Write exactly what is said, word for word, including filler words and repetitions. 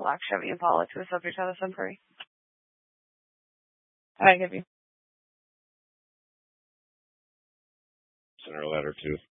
black Chevy Impala to the subject of this inquiry. I give you. Send her a letter too.